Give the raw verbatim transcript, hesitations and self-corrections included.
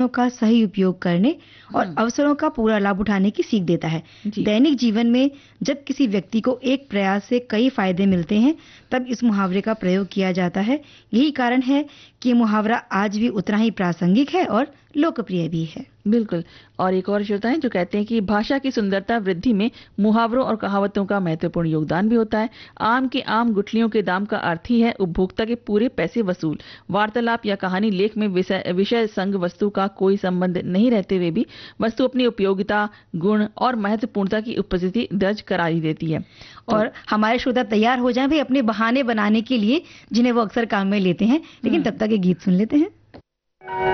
अवसरों का सही उपयोग करने और अवसरों का पूरा लाभ उठाने की सीख देता है। दैनिक जीवन में जब किसी व्यक्ति को एक प्रयास से कई फायदे मिलते हैं, तब इस मुहावरे का प्रयोग किया जाता है। यही कारण है कि मुहावरा आज भी उतना ही प्रासंगिक है और लोकप्रिय भी है। बिल्कुल। और एक और श्रोता है जो कहते हैं कि भाषा की सुंदरता वृद्धि में मुहावरों और कहावतों का महत्वपूर्ण योगदान भी होता है। आम के आम गुठलियों के दाम का अर्थ ही है उपभोक्ता के पूरे पैसे वसूल। वार्तालाप या कहानी लेख में विषय विषय संग वस्तु का कोई संबंध नहीं रहते हुए भी वस्तु अपनी उपयोगिता, गुण और महत्वपूर्णता की उपस्थिति दर्ज करा ही देती है। और हमारे श्रोता तैयार हो जाएं भाई अपने बहाने बनाने के लिए जिन्हें वो अक्सर काम में लेते हैं, लेकिन तब तक ये गीत सुन लेते हैं।